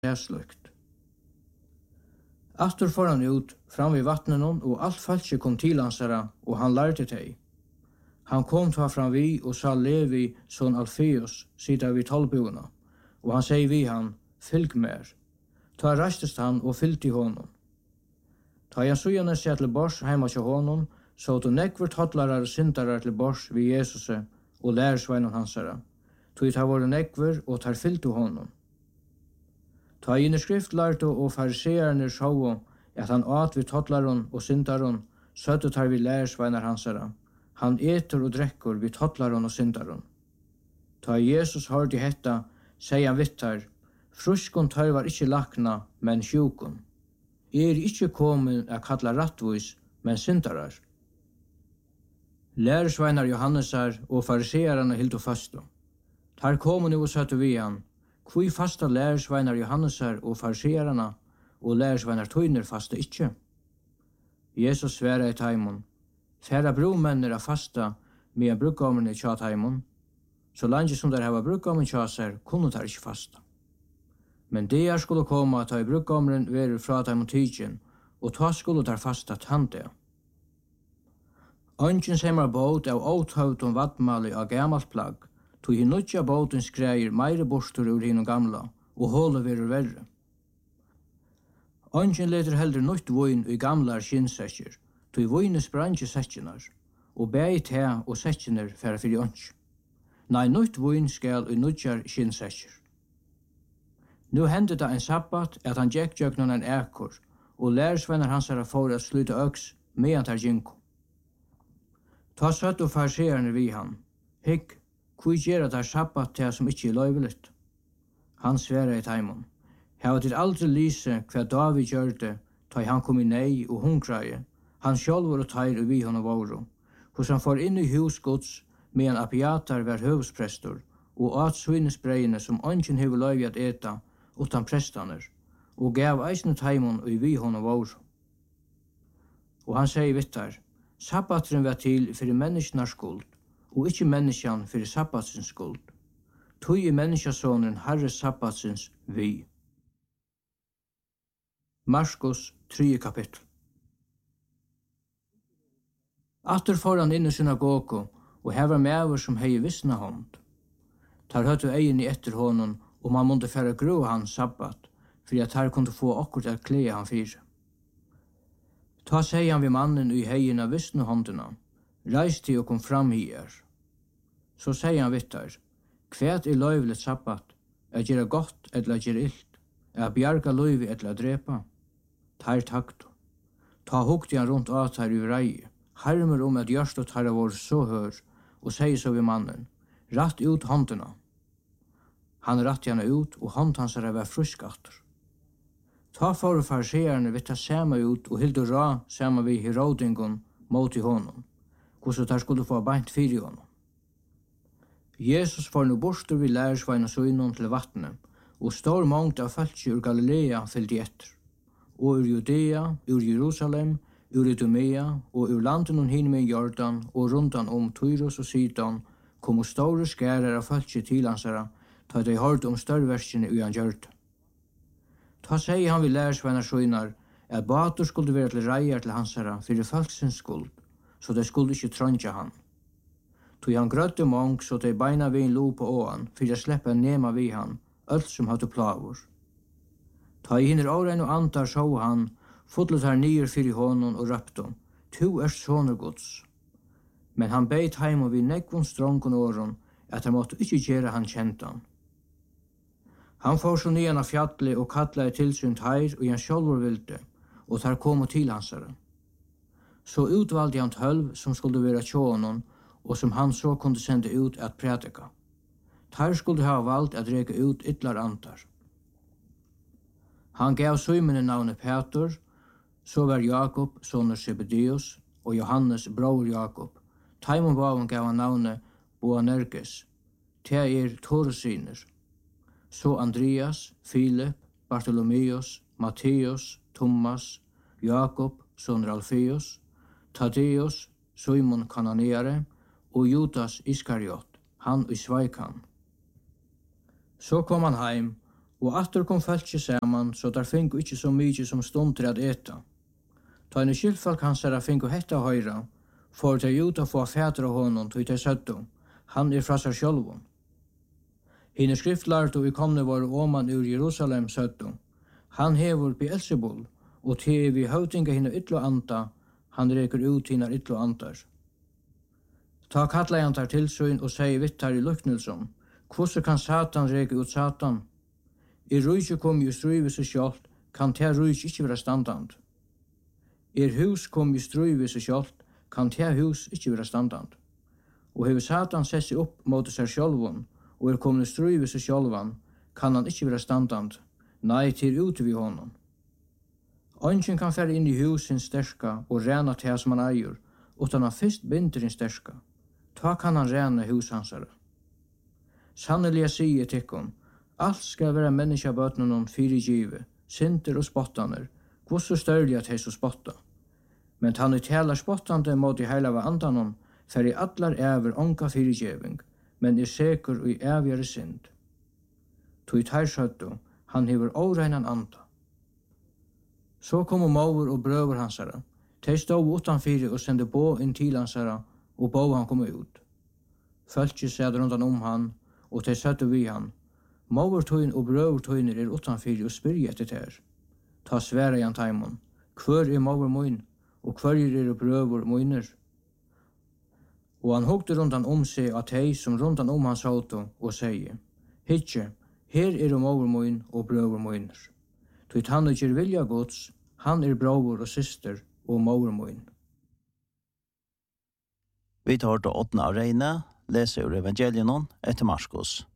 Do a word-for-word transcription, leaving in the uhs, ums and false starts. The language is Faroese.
sløkt. Aftur for han ut fram vid vattnen og alt falske kom til hansara og han lærte teg. Han kom ta fram vi og sa Levi son Alfeus sida vid tolvbugna og han sier vi han, fylg mer. Ta rastest han og fylgte honom. Ta han sujane seg til bors heima til honom, så du nekver tottlarar og syndarar til bors vid Jesus og lærersveinon hansara. Tog ta våre nekver og tar fylgte honom. Ta inn i skriftlærte og fariseerne sjå at han åt vid tottlaron og syndaron, søtte tar vi lærersveinar hansara. Han eter og drekker vid tottlaron og syndaron. Ta Jesus hørte hetta, sier han vittar, fruskon tar var ikkje lakna, men sjukon. Er ikkje komin a kalla rattvis, men syndarar. Lærersveinar Johannesar og fariseerne hildu fastu. Tar komu nu og søtte vi han, Kvui fasta lærersveinar Johannesar og fariseerana, og lærersveinar tøyner fasta ikkje. Jesus sværa i taimon, færa bromennir a fasta, medan bruggamen i tja taimon, så lange som der hava bruggamen tja seg, kunne der ikkje fasta. Men det skulle koma ta i bruggamen verur fra taimon tidjen, og ta skulle der fasta tante. Ønsken semar båt av åthøvdom vattmali av gammalt plagg, tog i nødja båten skreier meire borstur ur hinnom gamla, og hålet verur verre. Ønsken leter heller nødt voin i gamlar skinnsetjer, tog i voine sprangje setjenar, og bæg te og setjenar færa fyrir ønsk. Nei, nødt voin skal i nødjar skinnsetjer. Nu hendte det en sabbat at han gjekk gjøknon en ekor, og lærersvenner hans er for at sluta øks medan tar ginko. Ta søtt og fariseerne vi han, hikk, Kui gjerra der sabbat til som ikkje er løyveligt? Han sværa i taimon. Hava til aldri lyse hva David gjørte, ta han kom i nei og hungraie, han sjálfur og teir og vi hon våru, hos han får inn i husgods, medan Abiatar var høvesprestor, og at svinesbreiene som ongen hever løyvi at eta, utan prestaner, og gav eisne taimon og vi hon våru. Og han sier vittar, sabbatren var til fyrir mennesknar skuld, og ikkje menneskjan fyrir sabbatsins skuld. Tui er menneskjasonen herre sabbatsins vi. Marskos tredje kapittel. Atter får han inn i synagogo, og her var mever som hei vissna hånd. Tar høttu egin i etter honom, og man måtte færa grå han sabbat, fyrir at her kunne få okkur til at klea han fyrir. Ta seg han vid mannen i heien av vissna håndina, reis til og kom fram hier. Så sier han vittar, kvæt er løyvelig sabbat, er gjøre godt eller gjøre illt, er bjarga løyvi eller drepa. Tær takto. Ta hukti han rundt at her i reie, harmer om at gjørstå tar av vår så hør, og sier så vid mannen, ratt ut håndena. Han ratt henne ut, og hånd hans er var fruskatter. Ta for fariseerne vitta sema ut, og hildu ra sema vi herodingon mot i honom, hvordan der skulle få beint fyri honom. Jesus får nu bostur vi lærersveina søgnon til vattnet, og stor mångt av fæltsi ur Galilea fyldi etter, og ur Judea, ur Jerusalem, ur Idumea, og ur landen og hin med Jordan, og rundan om Tyrus og Sidon, komu store skærer av fæltsi til hansara, ta de hørt om størverskene ui han gjørte. Ta seg han vi lærersveina søgnar, at batur skulle være til reier til hansara fyrir fælksins skuld, så de skulle ikke trondja han. Tog han grøtte mong, så de beina vi en lo på åan, fyrir å sleppa nema vi han, öll som hadde plavur. Ta i hinner åren og antar så han, fotlet her nyer fyrir honom og røpte, tu er soner gods. Men han beit heim og vi nekvun strongon åren, at han måtte ikke gjøre han kjentan. Han får så nyan av fjallet og kattlet tilsynt her, og han sjálfur vilde, og tar kom til hansara. Så utvalde han tølv som skulle være tjånen, og som han så kunne sende ut at prædika. Tar skulle ha valgt at reka ut ytlar antar. Han gav Simon navnet Peter, så var Jakob, soner Zebedeus, og Johannes, bror Jakob. Taimon baven gav han navnet Boanerges, te er Torusiner. Så Andreas, Philip, Bartolomeus, Matteus, Thomas, Jakob, soner Alfeus, Tadeus, Simon Kananeare, og Judas Iskariot, han i Sveikan. Så kom han heim, Og atter kom fölkje saman, så der fingu ikkje så mykje som stund til at eta. Ta en skilfolk hansara fingu hetta høyra, for de ut å få fædre av honom, tog de søtto, han er fra seg sjølvun. Hine skriftlærte i komne var åman ur Jerusalem søtto, han hevur Beelzebul, og til vi høvdinga hina ytlo anda, han reker ut hina ytlo andar. Ta kalla han tar tilsyn og sier vittar i luknelsom, hvordan kan Satan reke ut Satan? Er rujtje kom i struive seg sjalt, kan ta rujtje ikkje vera standand. Er hus kom i struive seg sjalt, kan ta hus ikkje vera standand. Og hever Satan sett seg opp mot seg sjálvun, og er kommet i struive seg sjálvan, kan han ikkje vera standand, nei til ute vi honom. Ønsken kan fære inn i hus sin sterska og rena til som han eier, utan han fyrst binder sin sterska. Ta kan han rena hus hansara. Sannelig jeg sier tikkun, alt skal være menneskabøtnen fyrigive, synder og spottaner, hvor så størlig at hei så spotta. Men han er tælar spottande mot i heila av andanon, fer i allar æver onka fyrigiving, men er sekur og i ævjare synd. Tui tær søttu, han hever óreinan anda. Så kom mauer og brøver hansara. Tei stod utanfyrir og sendte bå inn til hansara, og bå han kom ut. Fölkje sæd rundan om han, og tei søttu vi han. Mauertøyn og brøvertøyner er utanfyrir og spyrja etter ter. Ta sværa jan taimon. Kvør er mauer moin, og kvørjer er brøver moiner. Og han hugte rundan om seg at tei som rundan om hans auto, og sier, Hitje, her er mauer moin og brøver moiner. Tøyt han ikkje vilja gods, han er brøver og syster og mauer moin. Vi tar til åttende av Reine, leser ur evangelien etter Marskos.